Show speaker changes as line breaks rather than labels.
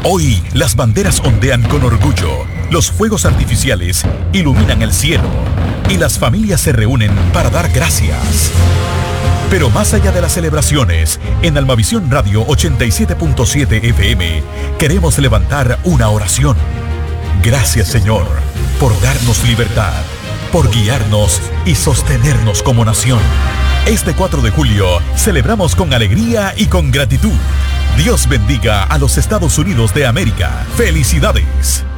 Hoy las banderas ondean con orgullo, los fuegos artificiales iluminan el cielo y las familias se reúnen para dar gracias. Pero más allá de las celebraciones, en Almavisión Radio 87.7 FM queremos levantar una oración. Gracias, Señor, por darnos libertad, por guiarnos y sostenernos como nación. Este 4 de julio celebramos con alegría y con gratitud. Dios bendiga a los Estados Unidos de América. ¡Felicidades!